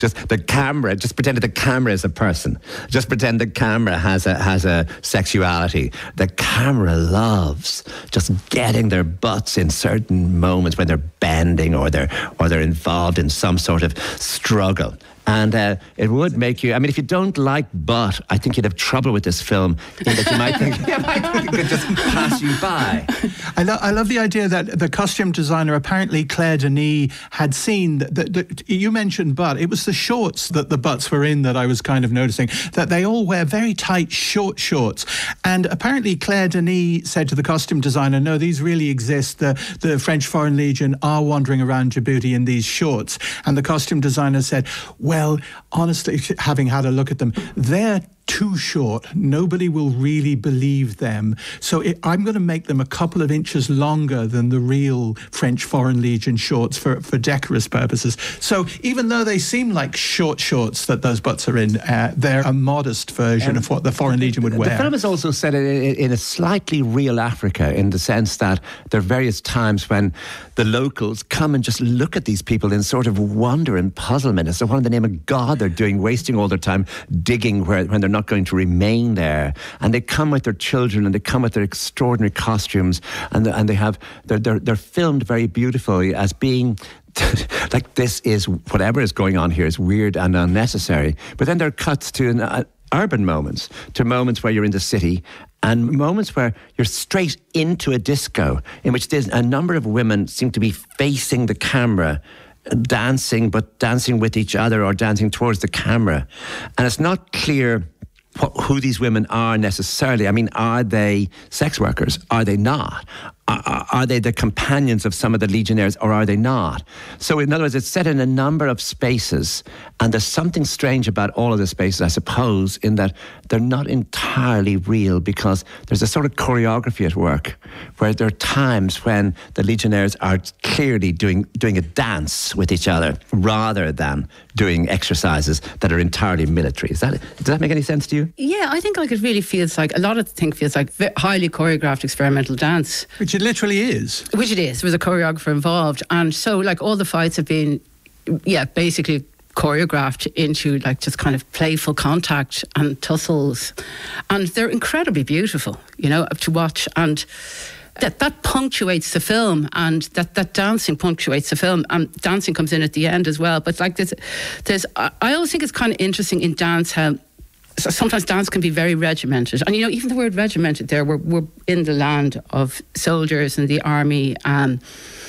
Just the camera, just pretend that the camera is a person. Just pretend the camera has a sexuality. The camera loves just getting their butts in certain moments when they're bending or they're involved in some sort of struggle. And it would make you, I mean, if you don't like butt, I think you'd have trouble with this film in that you might think it could just pass you by. I love the idea that the costume designer, apparently Claire Denis, had seen that you mentioned butt. It was the shorts that the butts were in that I was kind of noticing, that they all wear very tight, short shorts. And apparently Claire Denis said to the costume designer, no, these really exist. The French Foreign Legion are wandering around Djibouti in these shorts. And the costume designer said, well, honestly, having had a look at them, they're too short. Nobody will really believe them. So I'm going to make them a couple of inches longer than the real French Foreign Legion shorts for decorous purposes. So even though they seem like short shorts that those butts are in, they're a modest version of what the Foreign Legion would wear. The film is also set in a slightly real Africa, in the sense that there are various times when the locals come and just look at these people in sort of wonder and puzzlement as to what in the name of God they're doing, wasting all their time digging when they're not going to remain there. And they come with their children and they come with their extraordinary costumes, and they're filmed very beautifully as being like, this is, whatever is going on here is weird and unnecessary. But then there are cuts to urban moments, to moments where you're in the city, and moments where you're straight into a disco in which there's a number of women seem to be facing the camera, dancing, but dancing with each other or dancing towards the camera. And it's not clear who these women are necessarily. I mean, are they sex workers? Are they not? Are they the companions of some of the legionnaires, or are they not? So in other words, it's set in a number of spaces, and there's something strange about all of the spaces, I suppose, in that they're not entirely real, because there's a sort of choreography at work where there are times when the legionnaires are clearly doing a dance with each other rather than doing exercises that are entirely military. Does that make any sense to you? Yeah, I think it really feels like, a lot of the thing feels like highly choreographed experimental dance. Which it literally is. Which it is. There was a choreographer involved. And so, like, all the fights have been, basically choreographed into, like, just kind of playful contact and tussles. And they're incredibly beautiful, to watch. And that punctuates the film, and that dancing punctuates the film. And dancing comes in at the end as well. But, like, I always think it's kind of interesting in dance how sometimes dance can be very regimented. And, even the word regimented there, we're in the land of soldiers and the army. And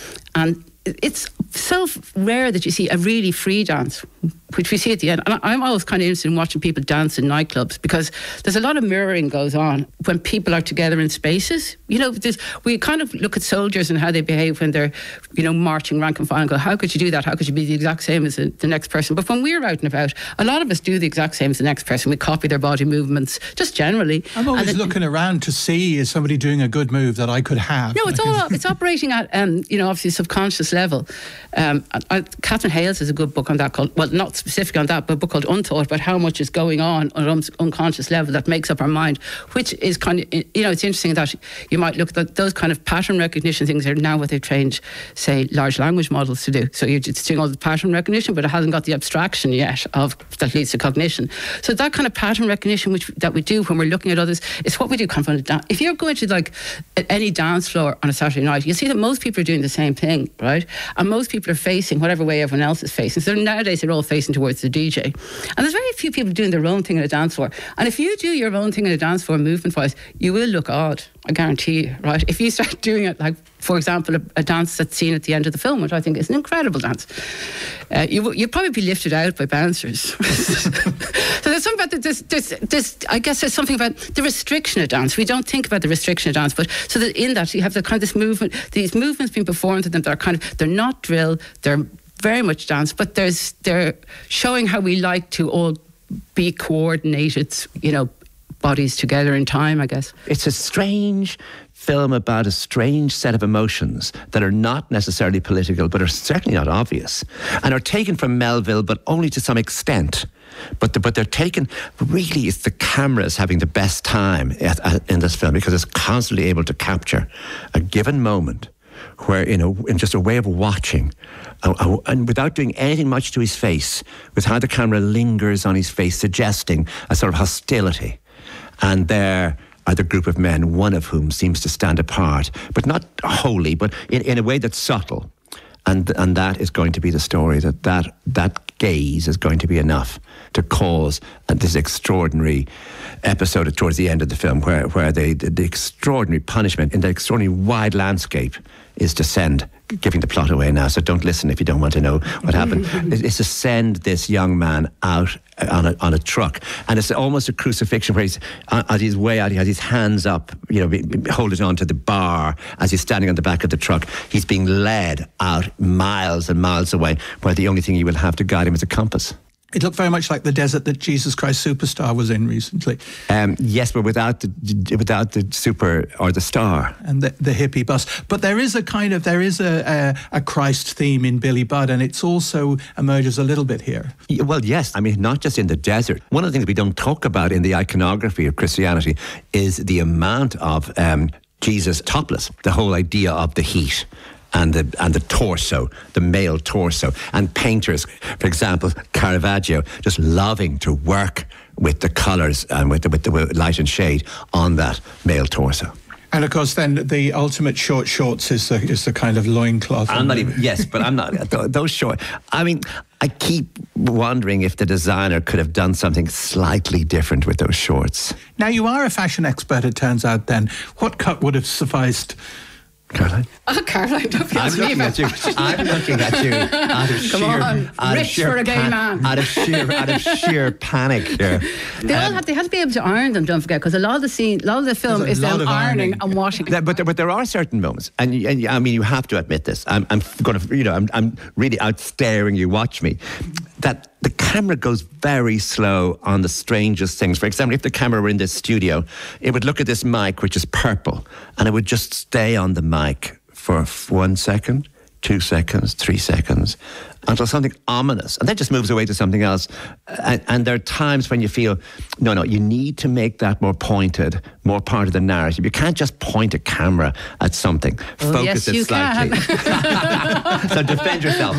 it's so rare that you see a really free dance, which we see at the end. And I'm always kind of interested in watching people dance in nightclubs, because there's a lot of mirroring goes on when people are together in spaces. We kind of look at soldiers and how they behave when they're, marching rank and file, and go, how could you do that? How could you be the exact same as the next person? But when we're out and about, a lot of us do the exact same as the next person. We copy their body movements, just generally. I'm always looking around to see, is somebody doing a good move that I could have? No, it's operating at, obviously subconscious level. Catherine Hales has a good book on that called, well, not specific on that, but a book called Unthought, about how much is going on an unconscious level that makes up our mind, which is kind of, it's interesting that you might look at those kind of pattern recognition things are now what they've trained, say, large language models to do. So you're just doing all the pattern recognition, but it hasn't got the abstraction yet that leads to cognition. So that kind of pattern recognition that we do when we're looking at others is what we do kind of on a dance. If you're going to, like, any dance floor on a Saturday night, you see that most people are doing the same thing, right? And most people are facing whatever way everyone else is facing. So nowadays they're all facing towards the DJ. And there's very few people doing their own thing on a dance floor. And if you do your own thing on a dance floor, movement-wise, you will look odd, I guarantee you, right? If you start doing it, like, for example, a dance that's seen at the end of the film, which I think is an incredible dance, you'd probably be lifted out by bouncers. So there's something about this, I guess there's something about the restriction of dance. We don't think about the restriction of dance, but so that in that you have the kind of this movement, these movements being performed to them that are they're not drill, they're very much dance, but they're showing how we like to all be coordinated, bodies together in time, I guess. It's a strange film about a strange set of emotions that are not necessarily political, but are certainly not obvious, and are taken from Melville, but only to some extent. But they're taken, really, it's the cameras having the best time in this film, because it's constantly able to capture a given moment where, in just a way of watching, and without doing anything much to his face, with how the camera lingers on his face, suggesting a sort of hostility. And there are the group of men, one of whom seems to stand apart, but not wholly, but in a way that's subtle. And that is going to be the story, that gaze is going to be enough to cause this extraordinary episode towards the end of the film where the extraordinary punishment in the extraordinary wide landscape is to send, giving the plot away now, so don't listen if you don't want to know what happened, is to send this young man out on a truck. And it's almost a crucifixion where he's on his way out, he has his hands up, holding on to the bar as he's standing on the back of the truck. He's being led out miles and miles away, where the only thing he will have to guide him is a compass. It looked very much like the desert that Jesus Christ Superstar was in recently. Yes, but without the super or the star and the hippie bus. But there is a Christ theme in Billy Budd, and it's also emerges a little bit here. Well, yes. I mean, not just in the desert. One of the things we don't talk about in the iconography of Christianity is the amount of Jesus topless. The whole idea of the heat. And the torso, the male torso, and painters, for example, Caravaggio, just loving to work with the colours and with the light and shade on that male torso. And of course, then the ultimate short shorts is the kind of loincloth. I'm not even. Yes, but I'm not. Those short. I mean, I keep wondering if the designer could have done something slightly different with those shorts. Now, you are a fashion expert, it turns out. Then, what cut would have sufficed? Caroline? Oh, Caroline, don't be I'm looking at you. I'm looking at you out of rich for a gay man. Out of sheer panic here. They had to be able to iron them, don't forget, because a lot of the film is them ironing and washing. But there are certain moments, and I mean, you have to admit this. I'm going to, I'm really out staring you. Watch me. That the camera goes very slow on the strangest things. For example, if the camera were in this studio, it would look at this mic, which is purple, and it would just stay on the mic for 1 second, 2 seconds, 3 seconds, until something ominous, and then just moves away to something else. And there are times when you feel, no, you need to make that more pointed, more part of the narrative. You can't just point a camera at something. Focus it slightly. So defend yourself.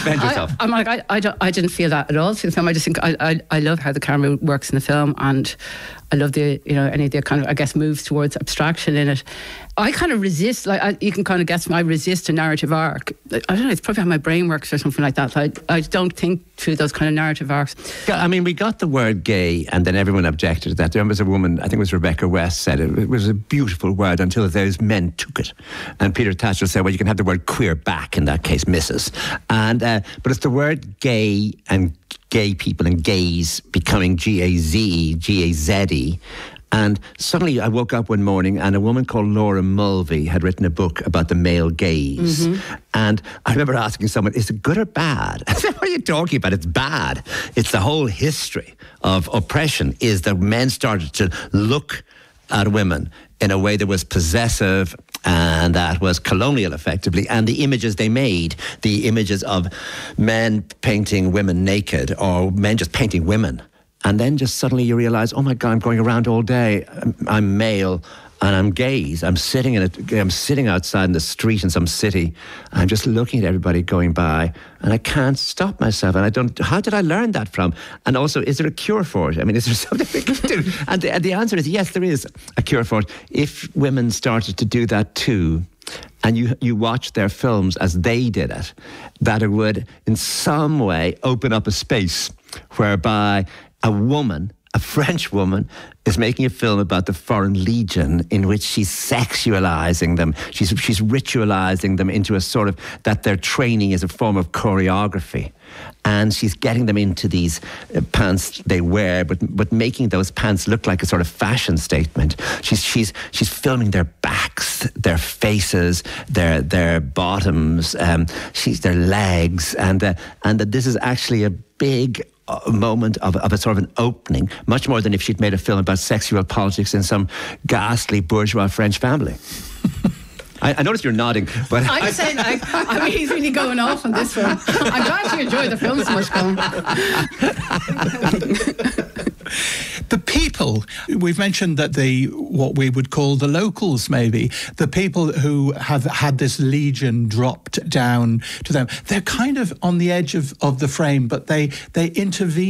I'm like, I didn't feel that at all through the film. I just think I love how the camera works in the film, and I love the, any of the kind of, I guess, moves towards abstraction in it. I kind of resist, you can kind of guess, I resist a narrative arc. I don't know, it's probably how my brain works or something like that. I don't think through those kind of narrative arcs. I mean, we got the word gay, and then everyone objected to that. There was a woman, I think it was Rebecca West, said it was a beautiful word until those men took it. And Peter Tatchell said, well, you can have the word queer back, in that case, Mrs. And but it's the word gay and gay people and gays becoming G-A-Z-E, G-A-Z-E. And suddenly I woke up one morning and a woman called Laura Mulvey had written a book about the male gaze. Mm-hmm. And I remember asking someone, is it good or bad? I said, what are you talking about? It's bad. It's the whole history of oppression is that men started to look at women in a way that was possessive and that was colonial, effectively. And the images they made, the images of men painting women naked or men just painting women. And then just suddenly you realise, oh my God, I'm going around all day. I'm male and I'm gays. I'm sitting outside in the street in some city. I'm just looking at everybody going by, and I can't stop myself. And how did I learn that from? And also, is there a cure for it? I mean, is there something we can do? And the answer is yes, there is a cure for it. If women started to do that too, and you watch their films as they did it, that it would in some way open up a space whereby a woman, a French woman, is making a film about the Foreign Legion in which she's sexualizing them. She's ritualizing them into a sort of, that their training is a form of choreography. And she's getting them into these pants they wear, but making those pants look like a sort of fashion statement. She's filming their backs, their faces, their bottoms, their legs, and that this is actually a big moment of a sort of an opening, much more than if she'd made a film about sexual politics in some ghastly bourgeois French family. I noticed you're nodding, but I'm saying, I mean, he's really going off on this film. I'm glad you enjoyed the film so much, Colin. The people people. We've mentioned that what we would call the locals, maybe, the people who have had this legion dropped down to them, they're kind of on the edge of the frame, but they intervene